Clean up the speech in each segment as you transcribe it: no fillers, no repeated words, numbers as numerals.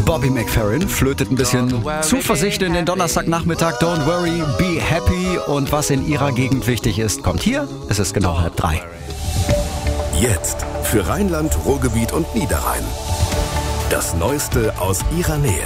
Bobby McFerrin flötet ein bisschen Zuversicht in den Donnerstagnachmittag. Don't worry, be happy. Und was in ihrer Gegend wichtig ist, kommt hier. Es ist genau 2:30. Jetzt für Rheinland, Ruhrgebiet und Niederrhein. Das Neueste aus ihrer Nähe.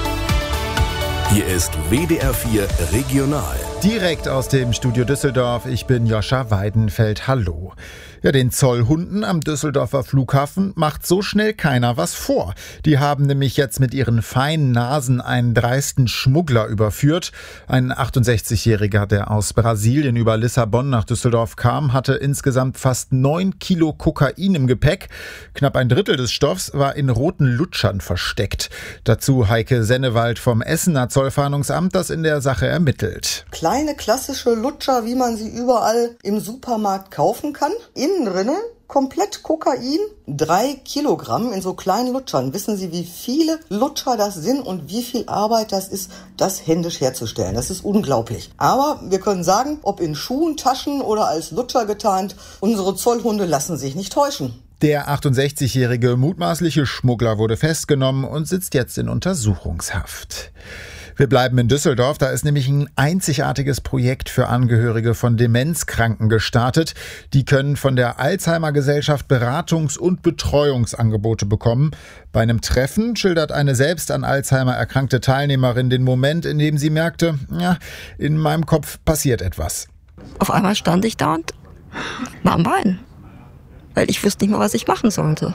Hier ist WDR 4 Regional. Direkt aus dem Studio Düsseldorf. Ich bin Joscha Weidenfeld. Hallo. Ja, den Zollhunden am Düsseldorfer Flughafen macht so schnell keiner was vor. Die haben nämlich jetzt mit ihren feinen Nasen einen dreisten Schmuggler überführt. Ein 68-Jähriger, der aus Brasilien über Lissabon nach Düsseldorf kam, hatte insgesamt fast 9 Kilo Kokain im Gepäck. Knapp ein Drittel des Stoffs war in roten Lutschern versteckt. Dazu Heike Sennewald vom Essener Zollfahndungsamt, das in der Sache ermittelt. Kleine klassische Lutscher, wie man sie überall im Supermarkt kaufen kann. Innen drinnen komplett Kokain, 3 Kilogramm in so kleinen Lutschern. Wissen Sie, wie viele Lutscher das sind und wie viel Arbeit das ist, das händisch herzustellen? Das ist unglaublich. Aber wir können sagen, ob in Schuhen, Taschen oder als Lutscher getarnt, unsere Zollhunde lassen sich nicht täuschen. Der 68-jährige mutmaßliche Schmuggler wurde festgenommen und sitzt jetzt in Untersuchungshaft. Wir bleiben in Düsseldorf, da ist nämlich ein einzigartiges Projekt für Angehörige von Demenzkranken gestartet. Die können von der Alzheimer-Gesellschaft Beratungs- und Betreuungsangebote bekommen. Bei einem Treffen schildert eine selbst an Alzheimer erkrankte Teilnehmerin den Moment, in dem sie merkte, ja, in meinem Kopf passiert etwas. Auf einmal stand ich da und war am Bein, weil ich wusste nicht mehr, was ich machen sollte.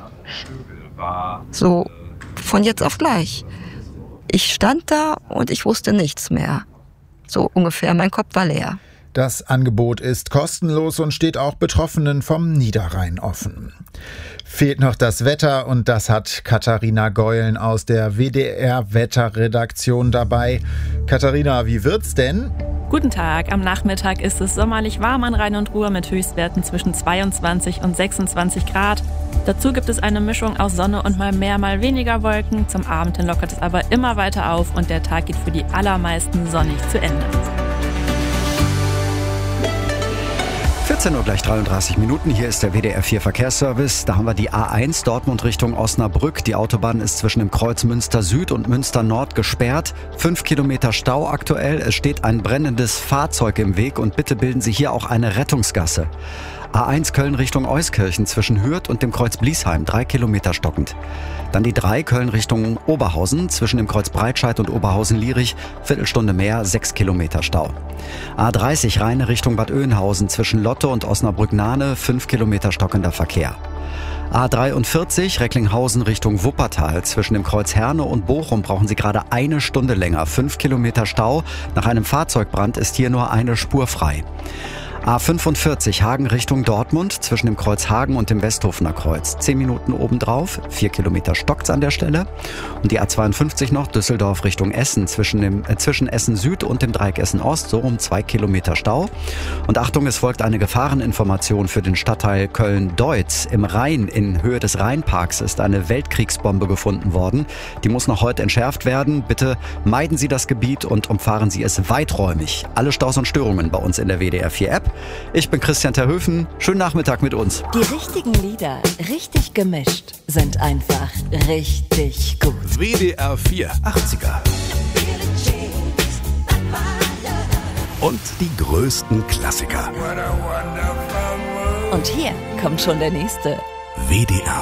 So von jetzt auf gleich. Ich stand da und ich wusste nichts mehr. So ungefähr, mein Kopf war leer. Das Angebot ist kostenlos und steht auch Betroffenen vom Niederrhein offen. Fehlt noch das Wetter und das hat Katharina Geulen aus der WDR-Wetterredaktion dabei. Katharina, wie wird's denn? Guten Tag, am Nachmittag ist es sommerlich warm an Rhein und Ruhr mit Höchstwerten zwischen 22 und 26 Grad. Dazu gibt es eine Mischung aus Sonne und mal mehr, mal weniger Wolken. Zum Abend hin lockert es aber immer weiter auf und der Tag geht für die allermeisten sonnig zu Ende. 14 Uhr gleich 33 Minuten. Hier ist der WDR 4 Verkehrsservice. Da haben wir die A1 Dortmund Richtung Osnabrück. Die Autobahn ist zwischen dem Kreuz Münster Süd und Münster Nord gesperrt. 5 Kilometer Stau aktuell. Es steht ein brennendes Fahrzeug im Weg und bitte bilden Sie hier auch eine Rettungsgasse. A1 Köln Richtung Euskirchen zwischen Hürth und dem Kreuz Bliesheim, 3 Kilometer stockend. Dann die 3 Köln Richtung Oberhausen zwischen dem Kreuz Breitscheid und Oberhausen-Lierich, Viertelstunde mehr, 6 Kilometer Stau. A30 Rheine Richtung Bad Oeynhausen zwischen Lotte und Osnabrück-Nahne, 5 Kilometer stockender Verkehr. A43 Recklinghausen Richtung Wuppertal zwischen dem Kreuz Herne und Bochum brauchen Sie gerade 1 Stunde länger, 5 Kilometer Stau. Nach einem Fahrzeugbrand ist hier nur eine Spur frei. A45 Hagen Richtung Dortmund zwischen dem Kreuz Hagen und dem Westhofener Kreuz. 10 Minuten obendrauf, 4 Kilometer stockt's an der Stelle. Und die A52 noch Düsseldorf Richtung Essen zwischen Essen Süd und dem Dreieck Essen Ost, so um 2 Kilometer Stau. Und Achtung, es folgt eine Gefahreninformation für den Stadtteil Köln-Deutz. Im Rhein in Höhe des Rheinparks ist eine Weltkriegsbombe gefunden worden. Die muss noch heute entschärft werden. Bitte meiden Sie das Gebiet und umfahren Sie es weiträumig. Alle Staus und Störungen bei uns in der WDR 4 App. Ich bin Christian Terhöfen. Schönen Nachmittag mit uns. Die richtigen Lieder, richtig gemischt, sind einfach richtig gut. WDR 4 80er. Und die größten Klassiker. Und hier kommt schon der nächste. WDR